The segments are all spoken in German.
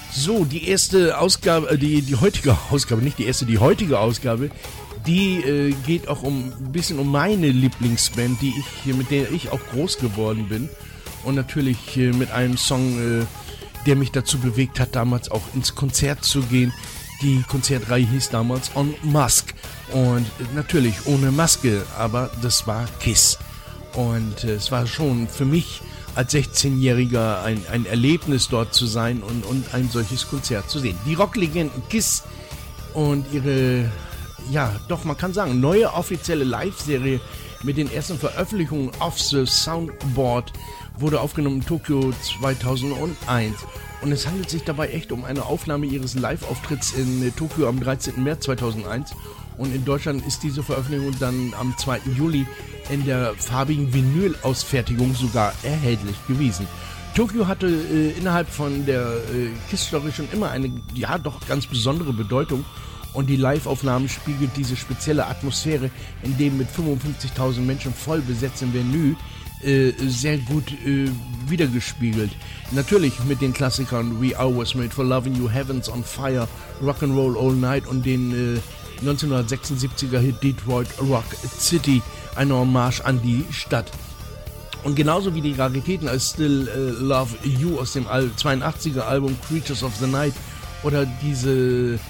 So, die erste Ausgabe, die heutige Ausgabe, nicht die erste, die heutige Ausgabe, die geht auch ein bisschen um meine Lieblingsband, mit der ich auch groß geworden bin. Und natürlich mit einem Song, der mich dazu bewegt hat, damals auch ins Konzert zu gehen. Die Konzertreihe hieß damals On Mask. Und natürlich ohne Maske, aber das war Kiss. Und es war schon für mich als 16-Jähriger ein Erlebnis, dort zu sein und ein solches Konzert zu sehen. Die Rocklegenden Kiss und ihre, ja, doch man kann sagen, neue offizielle Live-Serie mit den ersten Veröffentlichungen Off the Soundboard wurde aufgenommen in Tokio 2001. Und es handelt sich dabei echt um eine Aufnahme ihres Live-Auftritts in Tokio am 13. März 2001. Und in Deutschland ist diese Veröffentlichung dann am 2. Juli in der farbigen Vinyl-Ausfertigung sogar erhältlich gewesen. Tokio hatte innerhalb von der Kiss-Story schon immer eine, ja doch ganz besondere Bedeutung. Und die Live-Aufnahme spiegelt diese spezielle Atmosphäre, in dem mit 55.000 Menschen voll besetzten Venue sehr gut wiedergespiegelt. Natürlich mit den Klassikern We Are Was Made for Loving You, Heaven's on Fire, Rock'n'Roll All Night und den 1976er Hit Detroit Rock City, eine Hommage an die Stadt. Und genauso wie die Raritäten als Still Love You aus dem 82er Album Creatures of the Night oder diese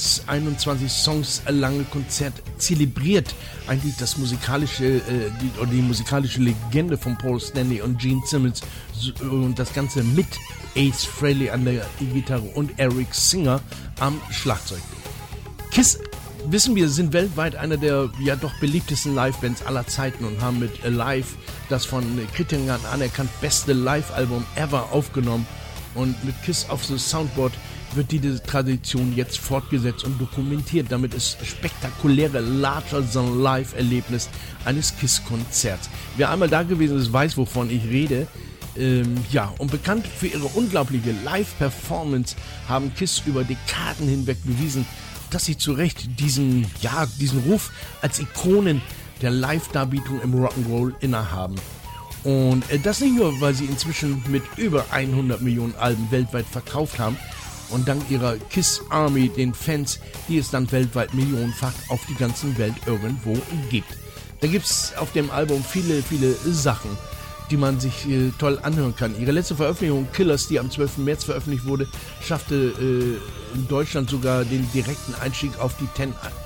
21 Songs lange Konzert zelebriert eigentlich das musikalische die musikalische Legende von Paul Stanley und Gene Simmons und das Ganze mit Ace Frehley an der E-Gitarre und Eric Singer am Schlagzeug. Kiss, wissen wir, sind weltweit einer der ja doch beliebtesten Live-Bands aller Zeiten und haben mit Alive das von Kritikern anerkannt beste Live-Album ever aufgenommen. Und mit Kiss Off the Soundboard wird diese Tradition jetzt fortgesetzt und dokumentiert, damit es spektakuläre Larger-than-Life-Erlebnis eines Kiss-Konzerts. Wer einmal da gewesen ist, weiß, wovon ich rede. Und bekannt für ihre unglaubliche Live-Performance haben Kiss über Dekaden hinweg bewiesen, dass sie zu Recht diesen Ruf als Ikonen der Live-Darbietung im Rock'n'Roll innehaben. Und das nicht nur, weil sie inzwischen mit über 100 Millionen Alben weltweit verkauft haben und dank ihrer Kiss Army, den Fans, die es dann weltweit millionenfach auf die ganze Welt irgendwo gibt. Da gibt es auf dem Album viele, viele Sachen, die man sich toll anhören kann. Ihre letzte Veröffentlichung, Killers, die am 12. März veröffentlicht wurde, schaffte in Deutschland sogar den direkten Einstieg auf die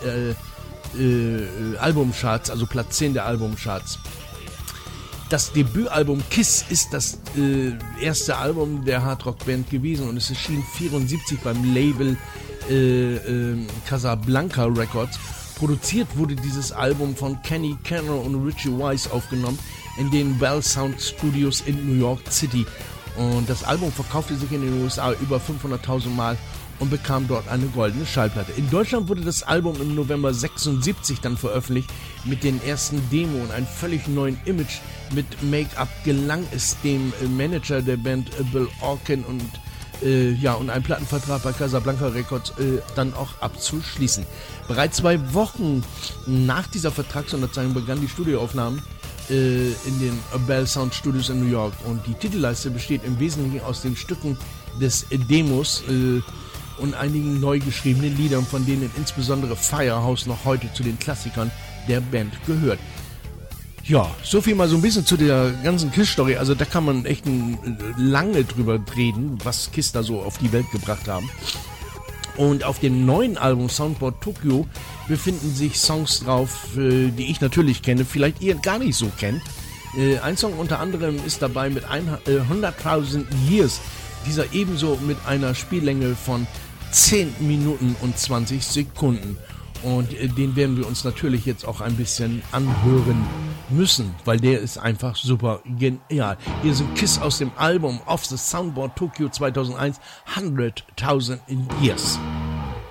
10 Albumcharts, also Platz 10 der Albumcharts. Das Debütalbum Kiss ist das erste Album der Hardrock-Band gewesen und es erschien 1974 beim Label Casablanca Records. Produziert wurde dieses Album von Kenny Cannon und Richie Wise aufgenommen in den Bell Sound Studios in New York City. Und das Album verkaufte sich in den USA über 500.000 Mal und bekam dort eine goldene Schallplatte. In Deutschland wurde das Album im November 1976 dann veröffentlicht mit den ersten Demo und einem völlig neuen Image. Mit Make-up gelang es dem Manager der Band Bill Orkin und einen Plattenvertrag bei Casablanca Records dann auch abzuschließen. Bereits 2 Wochen nach dieser Vertragsunterzeichnung begannen die Studioaufnahmen in den Bell Sound Studios in New York und die Titelleiste besteht im Wesentlichen aus den Stücken des Demos und einigen neu geschriebenen Liedern, von denen insbesondere Firehouse noch heute zu den Klassikern der Band gehört. Ja, so viel mal so ein bisschen zu der ganzen Kiss-Story. Also da kann man echt lange drüber reden, was Kiss da so auf die Welt gebracht haben. Und auf dem neuen Album Soundboard Tokyo befinden sich Songs drauf, die ich natürlich kenne, vielleicht ihr gar nicht so kennt. Ein Song unter anderem ist dabei mit 100.000 Years, dieser ebenso mit einer Spiellänge von 10 Minuten und 20 Sekunden. Und den werden wir uns natürlich jetzt auch ein bisschen anhören müssen, weil der ist einfach super genial. Hier sind Kiss aus dem Album Off the Soundboard Tokyo 2001, 100.000 Years.